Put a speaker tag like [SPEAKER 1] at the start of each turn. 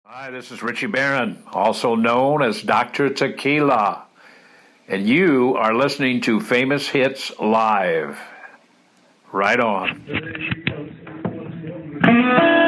[SPEAKER 1] Hi, this is Richie Barron, also known as Dr. Tequila, and you are listening to Famous Hits Live. Right on.